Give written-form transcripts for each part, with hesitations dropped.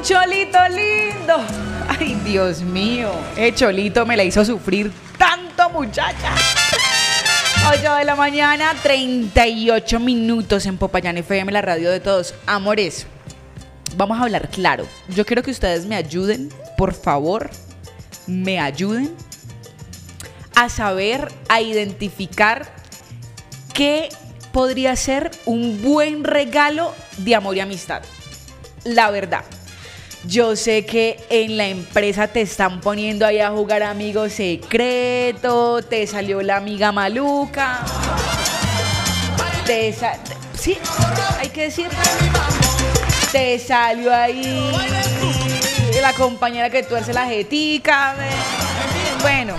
Cholito lindo. Ay, Dios mío. Cholito me la hizo sufrir tanto, muchacha. 8 de la mañana, 38 minutos en Popayán FM, la radio de todos. Amores, vamos a hablar claro. Yo quiero que ustedes me ayuden, por favor, me ayuden a saber, a identificar qué podría ser un buen regalo de amor y amistad. La verdad. Yo sé que en la empresa te están poniendo ahí a jugar amigo secreto, te salió la amiga maluca, sí, hay que decir, te salió ahí la compañera que tuerce la jetica, bueno.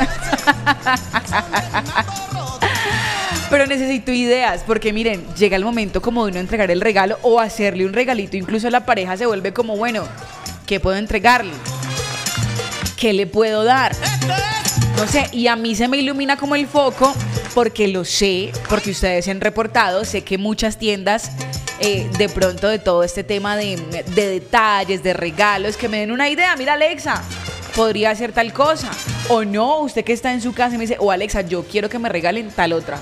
Pero necesito ideas, porque miren, llega el momento como de uno entregar el regalo o hacerle un regalito, incluso la pareja se vuelve como, bueno, ¿qué puedo entregarle? ¿Qué le puedo dar? No sé, y a mí se me ilumina como el foco, porque lo sé, porque ustedes se han reportado, sé que muchas tiendas, de pronto de todo este tema de detalles, de regalos, que me den una idea, mira Alexa, podría hacer tal cosa, o no, usted que está en su casa y me dice, Alexa, yo quiero que me regalen tal otra.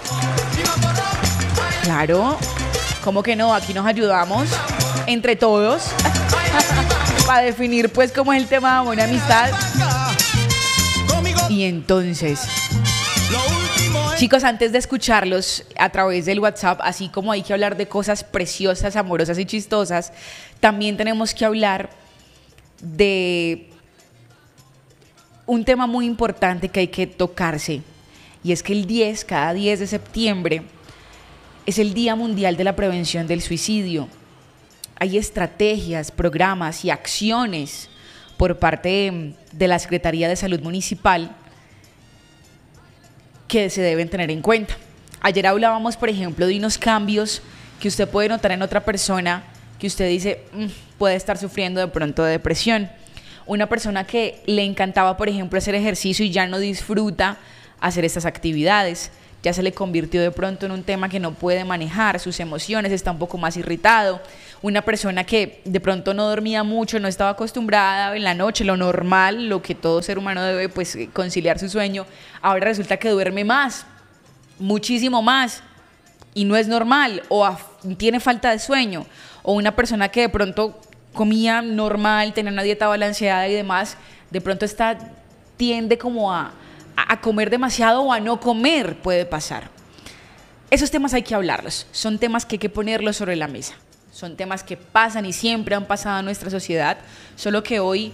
Claro, ¿cómo que no? Aquí nos ayudamos entre todos para definir pues cómo es el tema de buena amistad. Y entonces, chicos, antes de escucharlos a través del WhatsApp, así como hay que hablar de cosas preciosas, amorosas y chistosas, también tenemos que hablar de un tema muy importante que hay que tocarse, y es que cada 10 de septiembre, es el Día Mundial de la Prevención del Suicidio. Hay estrategias, programas y acciones por parte de la Secretaría de Salud Municipal que se deben tener en cuenta. Ayer hablábamos, por ejemplo, de unos cambios que usted puede notar en otra persona que usted dice puede estar sufriendo de pronto de depresión. Una persona que le encantaba, por ejemplo, hacer ejercicio y ya no disfruta hacer estas actividades. Ya se le convirtió de pronto en un tema que no puede manejar sus emociones, está un poco más irritado. Una persona que de pronto no dormía mucho, no estaba acostumbrada en la noche, lo normal, lo que todo ser humano debe pues conciliar su sueño, ahora resulta que duerme más, muchísimo más, y no es normal, o tiene falta de sueño. O una persona que de pronto comía normal, tenía una dieta balanceada y demás, de pronto tiende como a comer demasiado o a no comer, puede pasar. Esos temas hay que hablarlos, son temas que hay que ponerlos sobre la mesa, son temas que pasan y siempre han pasado en nuestra sociedad, solo que hoy,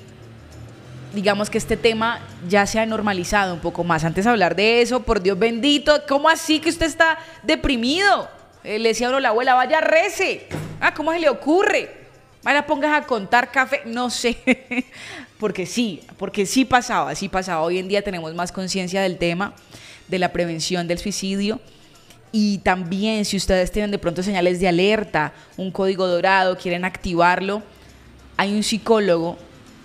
digamos que este tema ya se ha normalizado un poco más. Antes de hablar de eso, por Dios bendito, ¿cómo así que usted está deprimido? Le decía a la abuela, vaya rece, ¿cómo se le ocurre? Vaya, pongas a contar café, no sé, porque sí pasaba. Hoy en día tenemos más conciencia del tema, de la prevención del suicidio, y también si ustedes tienen de pronto señales de alerta, un código dorado, quieren activarlo, hay un psicólogo,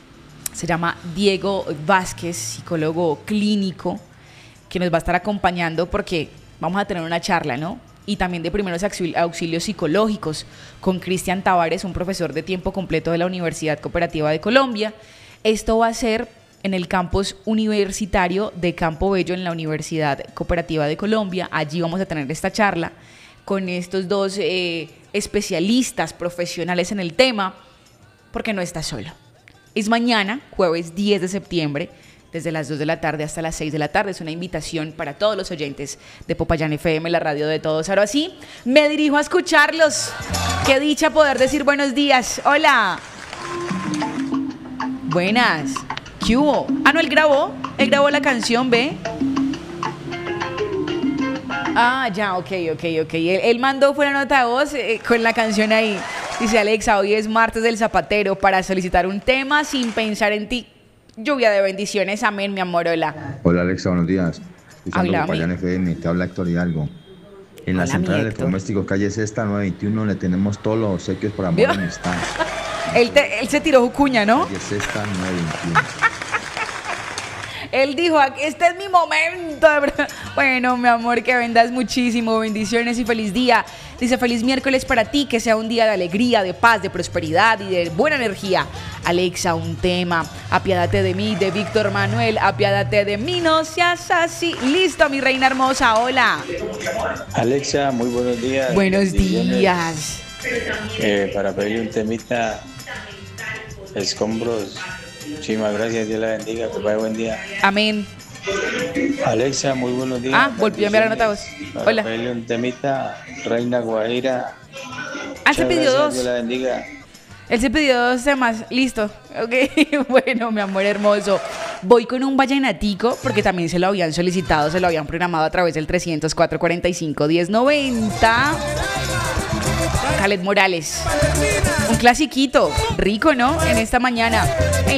se llama Diego Vázquez, psicólogo clínico, que nos va a estar acompañando porque vamos a tener una charla, ¿no? Y también de primeros auxilios psicológicos con Cristian Tavares, un profesor de tiempo completo de la Universidad Cooperativa de Colombia. Esto va a ser en el campus universitario de Campo Bello en la Universidad Cooperativa de Colombia. Allí vamos a tener esta charla con estos dos especialistas profesionales en el tema, porque no está solo. Es mañana, jueves 10 de septiembre, desde las 2 de la tarde hasta las 6 de la tarde. Es una invitación para todos los oyentes de Popayán FM, la radio de todos. Ahora sí, me dirijo a escucharlos. Qué dicha poder decir buenos días. Hola. Buenas. ¿Qué hubo? No, él grabó la canción, ¿ve? Ya, ok. Él mandó fue la nota de voz con la canción ahí. Dice Alexa, hoy es martes del zapatero para solicitar un tema sin pensar en ti. Lluvia de bendiciones, amén, mi amor, hola. Hola Alexa, buenos días. Escuchando Popayán FM, te habla Héctor Hidalgo. En la central de electrodomésticos, calle Sexta, 921, le tenemos todos los obsequios por amor y amistad. Él se tiró jucuña, ¿no? Calle Sexta, 921. Él dijo, este es mi momento. Bueno, mi amor, que vendas muchísimo, bendiciones y feliz día. Dice, feliz miércoles para ti, que sea un día de alegría, de paz, de prosperidad y de buena energía. Alexa, un tema, apiádate de mí, de Víctor Manuel, apiádate de mí, no seas así. Listo, mi reina hermosa, hola. Alexa, muy buenos días. Buenos días. Para pedirle un temita, Escombros. Muchísimas gracias, Dios la bendiga, que vaya buen día. Amén. Alexa, muy buenos días. Volvió a enviar la nota voz. Para Hola. pedirle un temita, Reina Guajira. Se pidió dos. Dios la bendiga. Él se pidió 2 temas, listo. Ok, bueno, mi amor hermoso. Voy con un vallenatico, porque también se lo habían solicitado, se lo habían programado a través del 300-445-1090. Khaled Morales. Un clasiquito, rico, ¿no? En esta mañana.